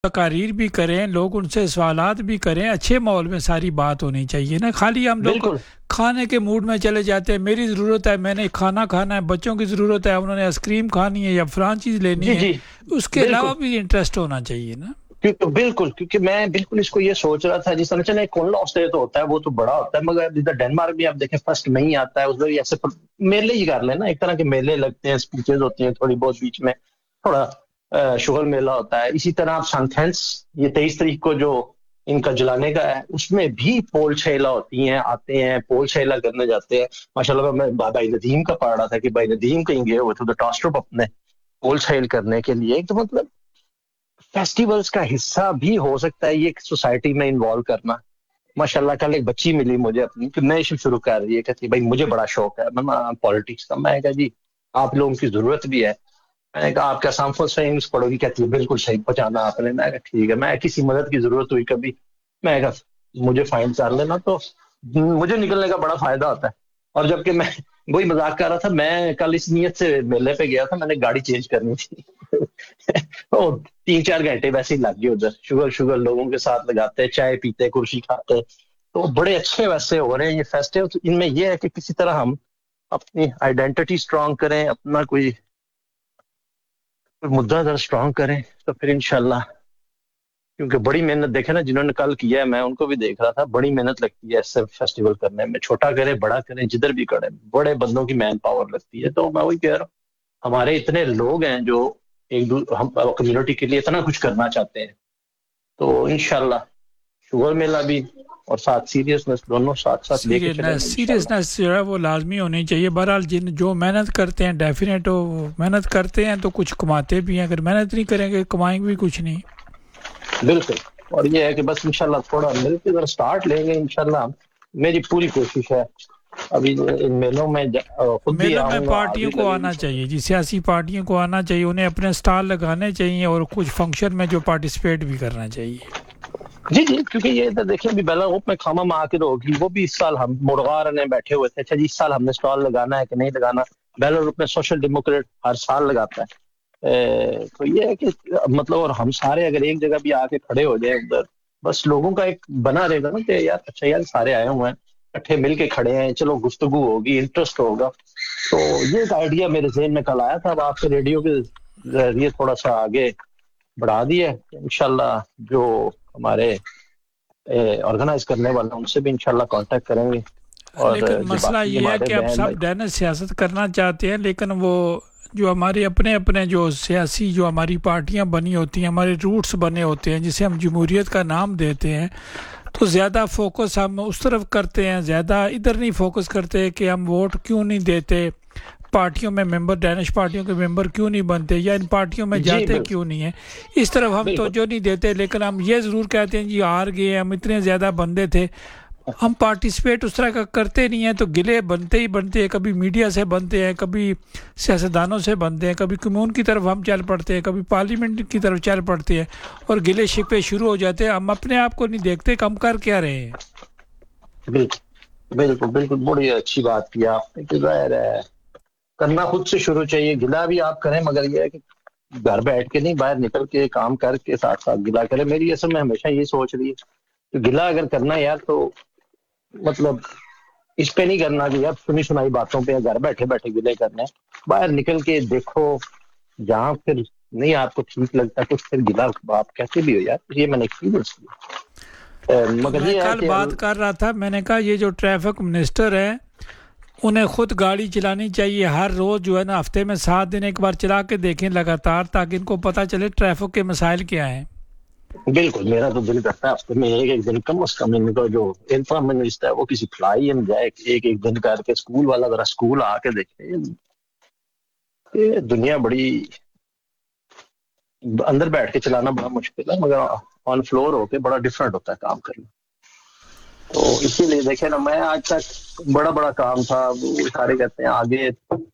تقاریر بھی کریں, لوگ ان سے سوالات بھی کریں, اچھے ماحول میں ساری بات ہونی چاہیے نا. خالی ہم لوگ کھانے کے موڈ میں چلے جاتے ہیں, میری ضرورت ہے, میں نے کھانا کھانا ہے, بچوں کی ضرورت ہے, انہوں نے آئس کریم کھانی ہے یا فلان چیز لینی ہے, اس کے علاوہ بھی انٹرسٹ ہونا چاہیے نا. بالکل, کیونکہ میں بالکل اس کو یہ سوچ رہا تھا, جس طرح چلے کون آسٹریلیا تو ہوتا ہے, وہ تو بڑا ہوتا ہے, مگر جدھر ڈینمارک بھی آپ دیکھیں فرسٹ میں ہی آتا ہے, اس میں ایسے میلے ہی کر لینا, ایک طرح کے میلے لگتے ہیں, اسپیچز ہوتی ہیں تھوڑی بہت, بیچ میں تھوڑا شغل میلہ ہوتا ہے. اسی طرح آپ سانتھینس یہ 23 تاریخ کو جو ان کا جلانے کا ہے, اس میں بھی پول چھیلا ہوتی ہیں, آتے ہیں پول چھیلا کرنے جاتے ہیں. ماشاءاللہ میں بھائی ندیم کا پڑھ رہا تھا کہ بھائی ندیم کہیں گئے ہوئے تھے ٹاسٹروپ اپنے پول چھیل کرنے کے لیے. تو مطلب فیسٹیولز کا حصہ بھی ہو سکتا ہے یہ سوسائٹی میں انوالو کرنا. ماشاءاللہ کل ایک بچی ملی مجھے اپنی کہ نئے شروع کر رہی ہے, کہتی بھائی مجھے بڑا شوق ہے پالیٹکس کا. میں کہا جی آپ لوگوں کی ضرورت بھی ہے. میں نے کہا آپ کیا سامفل سائنس پڑھو گی؟ کہتی ہے بالکل صحیح پہچانا آپ نے. میں کہا ٹھیک ہے, میں کسی مدد کی ضرورت ہوئی کبھی میں کہا مجھے فائنڈ کر لینا, تو مجھے نکلنے کا بڑا فائدہ ہوتا ہے. اور جبکہ میں وہی مذاق کر رہا تھا, میں کل اس نیت سے میلے پہ گیا تھا, میں نے گاڑی چینج کرنی تھی 3-4 گھنٹے ویسے ہی لگ گئے ادھر. شوگر لوگوں کے ساتھ لگاتے, چائے پیتے, کرسی کھاتے, تو بڑے اچھے ویسے ہو رہے ہیں یہ فیسٹیول. ان میں یہ ہے کہ کسی طرح ہم اپنی آئیڈینٹی اسٹرانگ کریں, اپنا کوئی مدعا ذرا اسٹرانگ کریں, تو پھر انشاءاللہ, کیونکہ بڑی محنت دیکھیں نا جنہوں نے کل کیا ہے, میں ان کو بھی دیکھ رہا تھا, بڑی محنت لگتی ہے ایسے فیسٹیول کرنے میں. چھوٹا کرے بڑا کریں, جدھر بھی کریں, بڑے بندوں کی مین پاور لگتی ہے. تو میں وہی کہہ رہا ہوں, ہمارے اتنے لوگ ہیں جو ہم کمیونٹی کے لیے اتنا کچھ کرنا چاہتے ہیں, تو انشاءاللہ شوگر میلہ بھی اور ساتھ سیریسنس دونوں ساتھ ساتھ لے کے چلیں. سیریسنس جو ہے وہ لازمی ہونی چاہیے. بہرحال جو محنت کرتے ہیں ڈیفینیٹ وہ محنت کرتے ہیں تو کچھ کماتے بھی ہیں, اگر محنت نہیں کریں گے کمائیں گے بھی کچھ نہیں. بالکل, اور یہ ہے کہ بس انشاءاللہ تھوڑا مل کے اگر سٹارٹ لیں گے انشاءاللہ, میری پوری کوشش ہے. ابھی ان میلوں میں خود بھی میلوں میں آؤں گا, پارٹیوں کو آنا چاہیے جی, سیاسی پارٹیوں کو آنا چاہیے, انہیں اپنے سٹال لگانے چاہیے اور کچھ فنکشن میں جو پارٹیسپیٹ بھی کرنا چاہیے. جی کیونکہ یہ ادھر دیکھیں ابھی بیلا روپ میں کھاما مارکیٹ ہوگی, وہ بھی اس سال ہم مڑغار نے بیٹھے ہوئے تھے, اچھا جی اس سال ہم نے سٹال لگانا ہے کہ نہیں لگانا. بیلا روپ میں سوشل ڈیموکریٹ ہر سال لگاتا ہے. تو یہ ہے کہ مطلب, اور ہم سارے اگر ایک جگہ بھی آ کے کھڑے ہو جائیں ادھر, بس لوگوں کا ایک بنا رہے گا نا کہ یار اچھا یار سارے آئے ہوئے ہیں, اکٹھے مل کے کھڑے ہیں, چلو گفتگو ہوگی, انٹرسٹ ہوگا. تو یہ ایک آئیڈیا میرے ذہن میں کل آیا تھا, اب آپ کے ریڈیو کے ذریعے تھوڑا سا آگے بڑھا دیا. انشاءاللہ جو ہمارے آرگنائز کرنے والا ان سے بھی انشاءاللہ کانٹیکٹ کریں گے. اور لیکن مسئلہ یہ ہے کہ اب سب ڈینس سیاست کرنا چاہتے ہیں, لیکن وہ جو ہمارے اپنے جو سیاسی جو ہماری پارٹیاں بنی ہوتی ہیں, ہمارے روٹس بنے ہوتے ہیں جسے ہم جمہوریت کا نام دیتے ہیں, تو زیادہ فوکس ہم اس طرف کرتے ہیں, زیادہ ادھر نہیں فوکس کرتے کہ ہم ووٹ کیوں نہیں دیتے, پارٹیوں میں ممبر, ڈینش پارٹیوں کے ممبر کیوں نہیں بنتے, یا ان پارٹیوں میں جاتے کیوں نہیں ہیں. اس طرف ہم توجہ نہیں دیتے, لیکن ہم یہ ضرور کہتے ہیں جی ہار گئے, ہم اتنے زیادہ بندے تھے, ہم پارٹیسپیٹ اس طرح کا کرتے نہیں ہیں. تو گلے بنتے ہی بنتے ہیں, کبھی میڈیا سے بنتے ہیں, کبھی سیاستدانوں سے بنتے ہیں, کبھی کمیون کی طرف ہم چل پڑتے ہیں, کبھی پارلیمنٹ کی طرف چل پڑتے ہیں, اور گلے شکوے شروع ہو جاتے ہیں. ہم اپنے آپ کو نہیں دیکھتے کہ ہم کر کیا رہے ہیں. بالکل بڑی اچھی بات کی آپ نے, کہ ظاہر ہے کرنا خود سے شروع چاہیے. گلا بھی آپ کریں, مگر یہ ہے کہ گھر بیٹھ کے نہیں, باہر نکل کے کام کر کے ساتھ ساتھ گلا کریں. میری اصل میں ہمیشہ یہ سوچ رہی ہے کہ گلا اگر کرنا ہے یار, تو مطلب اس پہ نہیں کرنا کہ یار سنی سنائی باتوں پہ گھر بیٹھے گلے کرنا ہے. باہر نکل کے دیکھو, جہاں پھر نہیں آپ کو ٹھیک لگتا تو پھر گلا آپ کہتے بھی ہو یار. یہ میں نے ایکسپیرینس کیا. مگر میں یہ ہے کل کہ بات کر رہا تھا, میں نے کہا یہ جو ٹریفک منسٹر ہے انہیں خود گاڑی چلانی چاہیے ہر روز, جو ہے نا ہفتے میں 7 دن ایک بار چلا کے دیکھیں لگاتار, تاکہ ان کو پتہ چلے ٹریفک کے مسائل کیا ہیں. بالکل, میرا تو دل کرتا ہے ہفتے میں ایک دن کم از کم ان کا جو انفرام منسٹر ہے وہ کسی فلائی میں جائے, ایک دن کر کے اسکول والا ذرا اسکول آ کے دیکھے. یہ دنیا بڑی اندر بیٹھ کے چلانا بڑا مشکل ہے, مگر آن فلور ہو کے بڑا ڈفرینٹ ہوتا ہے کام کرنا. تو اسی لیے دیکھیں نا, میں آج تک بڑا کام تھا, وہ سارے کہتے ہیں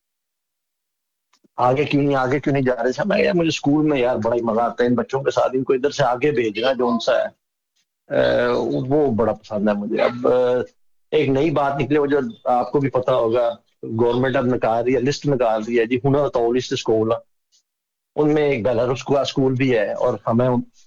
آگے کیوں نہیں جا رہے تھے. میں یار مجھے اسکول میں یار بڑا ہی مزہ آتا ہے ان بچوں کے ساتھ, ان کو ادھر سے آگے بھیجنا جو ان سا ہے وہ بڑا پسند ہے مجھے. اب ایک نئی بات نکلے, وہ جو آپ کو بھی پتا ہوگا, گورنمنٹ اب نکال رہی ہے, لسٹ نکال رہی ہے جی, ہنر تولیس اسکول, ان میں ایک بیلاروس کا اسکول بھی ہے, اور ہمیں